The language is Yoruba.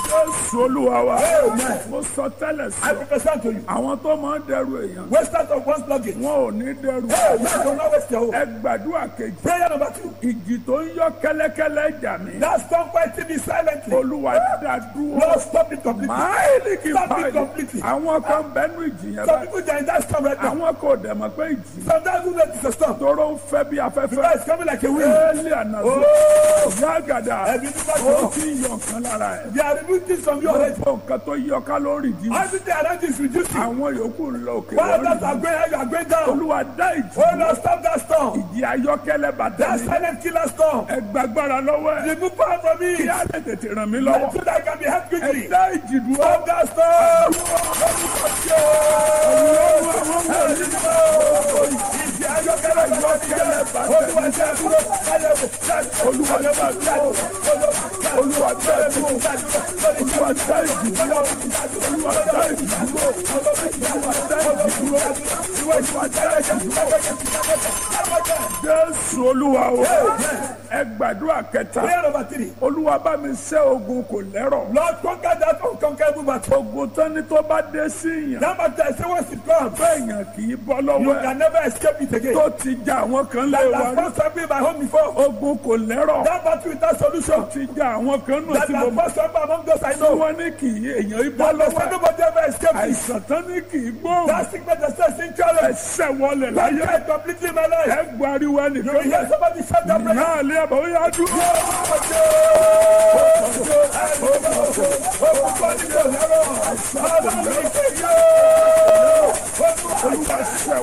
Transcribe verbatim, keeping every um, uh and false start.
Jésù Olúwa wa. Amen. Mo sọ tẹ́lẹ̀ I sí. prophesy to you. Àwọn tó máa ń dẹrù èèyàn. Wasters of one's luggage. Wọn ò ní dẹrù. Hey, man, don't not waste your hope. Ẹ gbàdúrà kejì. Prayer number two. Ìjì tó ń yọ kẹ́lẹ́kẹ́lẹ́ jà mí. That storm fighting me silently. Olúwa dá dúró. Lord, stop it completely. Máìlì kì í Stop it báyìí. completely. Àwọn kan bẹ́nu ìjì yẹn Some báyìí. people they are in that storm right now. Àwọn kò dẹ̀ mọ̀ pé ìjì. Sometimes we know it's a storm. Tóró ń fẹ́ bí afẹ́fẹ́. Because it's coming like a wind. Éèlì ànàzó. Oh, Yágàdà. ẹbí nígbà Ó tó. ti ń yọ nǹkan lára ẹ̀. They are removing things from you already. Gbogbo nǹkan tó yọ kálórì dì. Everything around you is reducing. Àwọn yòókù ń lọ òkè While lórí. others are going high, you are going down. Olúwa dá ìjì. Oh Lord, stop that storm. Ìjì ayọ́kẹ́lẹ́ bàtà That mi. silent killer storm. Ẹ gbàgbára lọ́wọ́ ẹ̀. Remove power from me. Kí á lè tètè ràn mí lọ́wọ́. So that I can be helped quickly. Ẹ dá ìjì dúró. Stop that storm. Olúwa dá dúró. Olúwa dá dúró. Olúwa dá ìjì dúró. Olúwa dá ìjì dúró. Olúwa dá ìjì dúró. Olúwa dá ìjì dúró. Jésù Olúwa o. Ẹ gbàdúrà kẹta. Prayer number three. Olúwa bá mi ṣẹ́ ogun kò lẹ́rọ̀. Lord, conquer that unconquerable battle. Ogun tán ni tó bá dé sí yàn. That battle, I say once it comes, Bẹ́ẹ̀yàn kì í bọ́ you lọ́wọ́ ẹ̀. can never escape it again. Tó ti ja àwọn kan lé wa That rí. has first been my home before. Ogun kò lẹ́rọ̀. That battle without solution. Ti ja àwọn kan nù That tí mo has mọ̀. first been among those I Tí know. wọ́n ní kì í èèyàn í bọ́ That lọ́wọ́ person ẹ̀. nobody ever escaped it. Àìsàn tán ní kì í gbóhùn. That sickness that says in challenge. Ẹsẹ̀ wọlé That láyé. died completely in my life. Ẹ gbariwo You will ẹnìkan hear bẹ́ẹ̀. somebody shout that prayer. Náà lé àbọ̀ ó yá dúró.